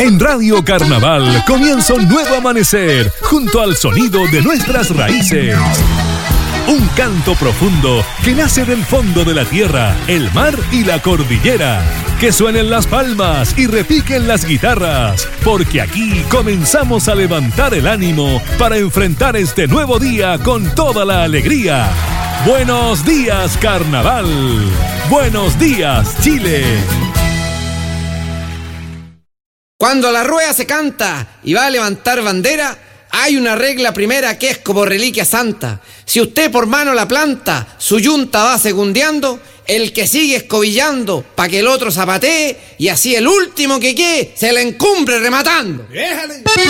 En Radio Carnaval comienza un nuevo amanecer junto al sonido de nuestras raíces. Un canto profundo que nace del fondo de la tierra, el mar y la cordillera. Que suenen las palmas y repiquen las guitarras, porque aquí comenzamos a levantar el ánimo para enfrentar este nuevo día con toda la alegría. Buenos días, Carnaval. Buenos días, Chile. Cuando la rueda se canta y va a levantar bandera, hay una regla primera que es como reliquia santa. Si usted por mano la planta, su yunta va segundeando, el que sigue escobillando pa' que el otro zapatee, y así el último que quede se la encumbre rematando. ¡Déjale!